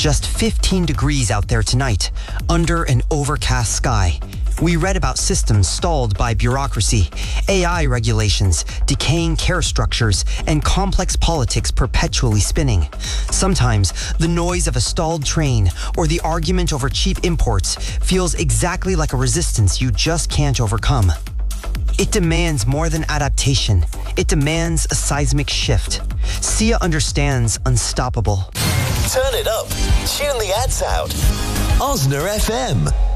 just 15 degrees out there tonight, under an overcast sky. We read about systems stalled by bureaucracy, AI regulations, decaying care structures, and complex politics perpetually spinning. Sometimes, the noise of a stalled train or the argument over cheap imports feels exactly like a resistance you just can't overcome. It demands more than adaptation. It demands a seismic shift. SIA understands unstoppable. Turn it up. Tune the ads out. Osner FM.